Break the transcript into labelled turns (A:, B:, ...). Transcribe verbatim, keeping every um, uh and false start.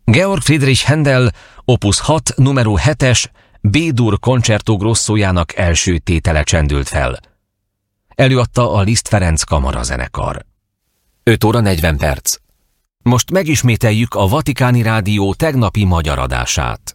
A: Georg Friedrich Händel opus hat numero hetes B-dur Concerto Grossójának első tétele csendült fel. Előadta a Liszt Ferenc kamarazenekar. öt óra negyven perc. Most megismételjük a Vatikáni Rádió tegnapi magyar adását.